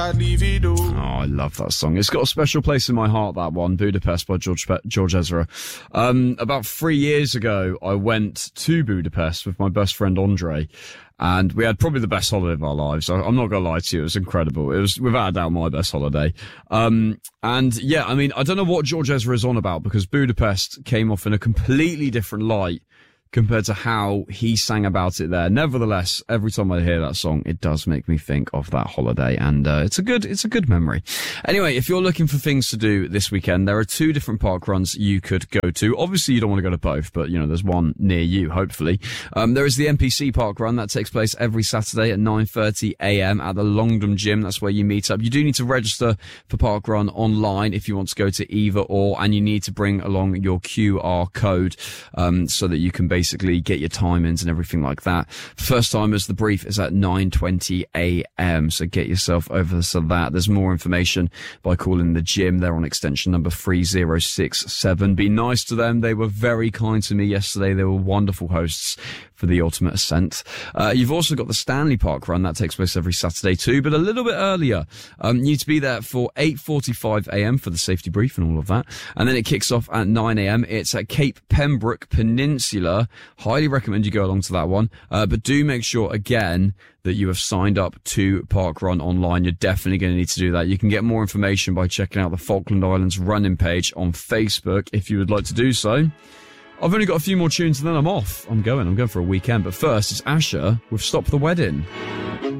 Oh, I love that song. It's got a special place in my heart, that one, Budapest by George Ezra. About 3 years ago, I went to Budapest with my best friend Andre, and we had probably the best holiday of our lives. I'm not going to lie to you, it was incredible. It was without a doubt my best holiday. And yeah, I mean, I don't know what George Ezra is on about, because Budapest came off in a completely different light compared to how he sang about it there. Nevertheless, every time I hear that song, it does make me think of that holiday, and it's a good memory. Anyway, if you're looking for things to do this weekend, there are 2 different park runs you could go to. Obviously, you don't want to go to both, but, you know, there's one near you, hopefully. There is the NPC park run that takes place every Saturday at 9:30 a.m. at the Longdon Gym. That's where you meet up. You do need to register for park run online if you want to go to either or, and you need to bring along your QR code, so that you can basically get your timings and everything like that. First timers, the brief is at 9:20 a.m. So get yourself over to that. There's more information by calling the gym. They're on extension number 3067. Be nice to them. They were very kind to me yesterday. They were wonderful hosts for the Ultimate Ascent. You've also got the Stanley Park run that takes place every Saturday too, but a little bit earlier. You need to be there for 8:45 a.m. for the safety brief and all of that. And then it kicks off at 9 a.m. It's at Cape Pembroke Peninsula. Highly recommend you go along to that one. But do make sure, again, that you have signed up to Parkrun online. You're definitely going to need to do that. You can get more information by checking out the Falkland Islands running page on Facebook if you would like to do so. I've only got a few more tunes and then I'm off. I'm going for a weekend. But first, it's Asher with Stop the Wedding.